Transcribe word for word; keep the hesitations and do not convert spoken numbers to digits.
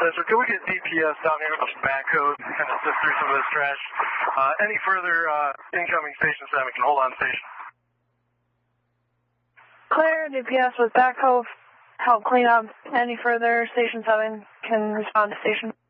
Center. Can we get D P S down here with some backhoes and assist through some of this trash? Uh, any further uh, incoming Station seven can hold on station. Clear, D P S with backhoe. Help clean up. Any further Station seven can respond to Station.